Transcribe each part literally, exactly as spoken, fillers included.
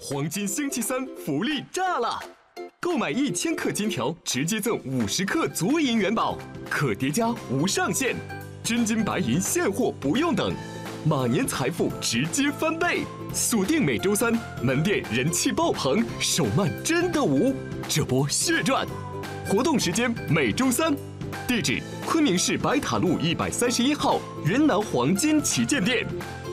黄金星期三福利炸了！购买一千克金条，直接赠五十克足银元宝，可叠加无上限，真金白银现货不用等，马年财富直接翻倍！锁定每周三，门店人气爆棚，手慢真的无，这波血赚！活动时间每周三，地址昆明市白塔路一百三十一号云南黄金旗舰店。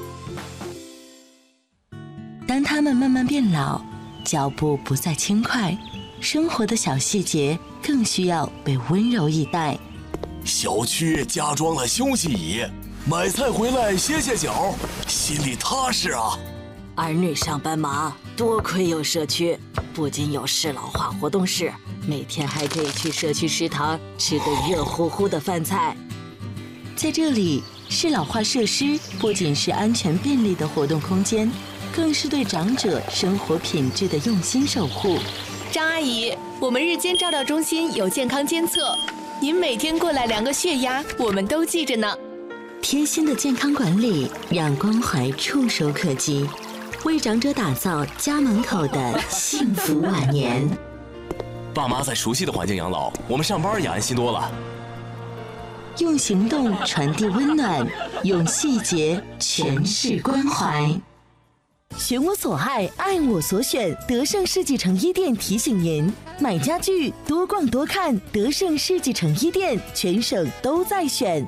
当他们慢慢变老，脚步不再轻快，生活的小细节更需要被温柔以待。 小区加装了休息椅，买菜回来歇歇脚，心里踏实啊。 儿女上班忙，多亏有社区，不仅有适老化活动室，每天还可以去社区食堂吃个热乎乎的饭菜。 在这里，适老化设施不仅是安全便利的活动空间，更是对长者生活品质的用心守护。 张阿姨，我们日间照料中心有健康监测，您每天过来量个血压，我们都记着呢。 贴心的健康管理，让关怀触手可及，为长者打造家门口的幸福晚年。 爸妈在熟悉的环境养老，我们上班也安心多了。 用行动传递温暖，用细节诠释关怀。 选我所爱，爱我所选。德胜世纪城一店提醒您：买家具多逛多看，德胜世纪城一店全省都在选。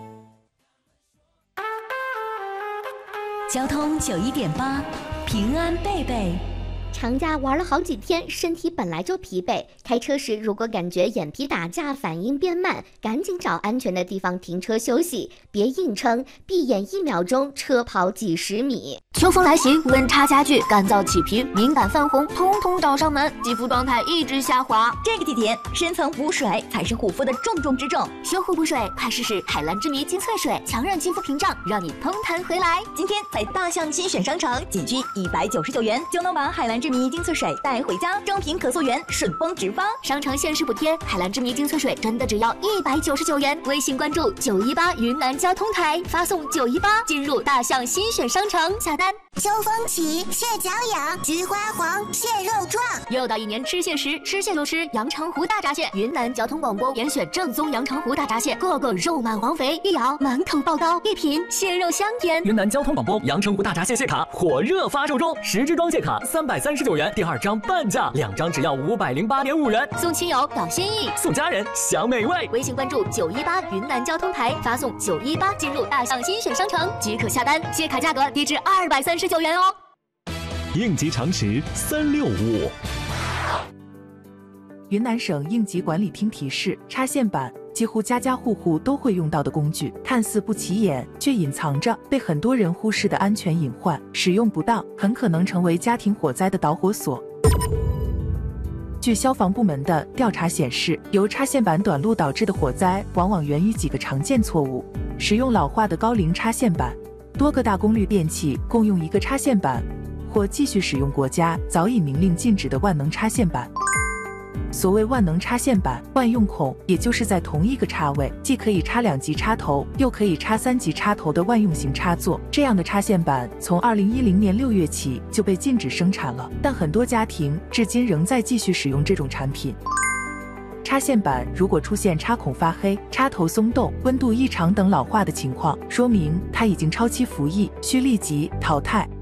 交通九一点八，平安贝贝。 长假玩了好几天，身体本来就疲惫，开车时如果感觉眼皮打架，反应变慢，赶紧找安全的地方停车休息，别硬撑，闭眼一秒钟，车跑几十米。 秋风来袭，温差加剧，干燥起皮，敏感泛红，通通找上门，肌肤状态一直下滑。 这个季节，深层补水才是护肤的重中之重。 修护补水，快试试海蓝之谜精粹水，强韧肌肤屏障，让你通弹回来。 今天在大象新选商城，仅需一百九十九元就能把海蓝之谜精粹水带回家，正品可溯源，顺丰直发。 商城限时补贴，海蓝之谜精粹水真的只要一百九十九元。微信关注九一八云南交通台，发送九一八进入大象新选商城下单。 秋风起，蟹脚痒，菊花黄，蟹肉壮。 又到一年吃蟹时，吃蟹就吃阳澄湖大闸蟹。云南交通广播严选正宗阳澄湖大闸蟹，个个肉满黄肥，一咬满口爆膏，一品蟹肉香甜。 云南交通广播阳澄湖大闸蟹蟹卡火热发售中，十支装蟹卡三百三十九元，第二张半价，两张只要五百零八点五元。 送亲友表心意， 送家人享美味。 微信关注九一八云南交通台，发送九一八进入大象新选商城即可下单，蟹卡价格低至二百三十九元哦。 应急常识三六五。 云南省应急管理厅提示：插线板，几乎家家户户都会用到的工具，看似不起眼，却隐藏着被很多人忽视的安全隐患。使用不当，很可能成为家庭火灾的导火索。据消防部门的调查显示，由插线板短路导致的火灾，往往源于几个常见错误：使用老化的高龄插线板，多个大功率电器共用一个插线板，或继续使用国家早已明令禁止的万能插线板。所谓万能插线板，万用孔也就是在同一个插位，既可以插两级插头，又可以插三级插头的万用型插座。这样的插线板从二零一零年六月起就被禁止生产了，但很多家庭至今仍在继续使用这种产品。插线板如果出现插孔发黑、插头松动、温度异常等老化的情况，说明它已经超期服役，需立即淘汰。